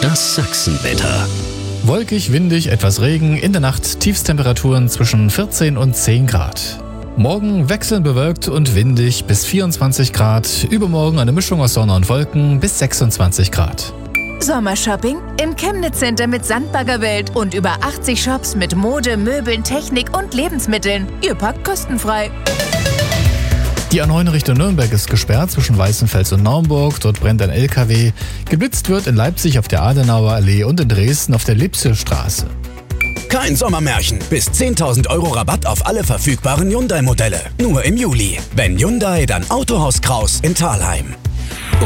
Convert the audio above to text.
Das Sachsenwetter. Wolkig, windig, etwas Regen, in der Nacht Tiefstemperaturen zwischen 14 und 10 Grad. Morgen wechselnd bewölkt und windig bis 24 Grad, übermorgen eine Mischung aus Sonne und Wolken bis 26 Grad. Sommershopping im Chemnitz Center mit Sandbaggerwelt und über 80 Shops mit Mode, Möbeln, Technik und Lebensmitteln. Ihr packt kostenfrei. Die A9 Richtung Nürnberg ist gesperrt zwischen Weißenfels und Naumburg. Dort brennt ein LKW. Geblitzt wird in Leipzig auf der Adenauer Allee und in Dresden auf der Lipselstraße. Kein Sommermärchen. Bis 10.000 € Rabatt auf alle verfügbaren Hyundai-Modelle. Nur im Juli. Wenn Hyundai, dann Autohaus Kraus in Thalheim.